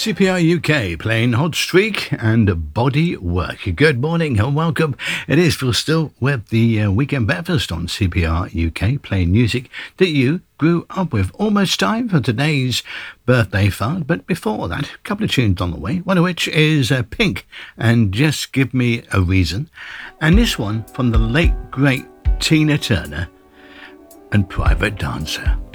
CPR UK playing Hot Streak and Body Work. Good morning and welcome. It is Phil Still with the Weekend Breakfast on CPR UK, playing music that you grew up with. Almost time for today's birthday fun, but before that, a couple of tunes on the way, one of which is Pink and Just Give Me a Reason, and this one from the late great Tina Turner and Private Dancer.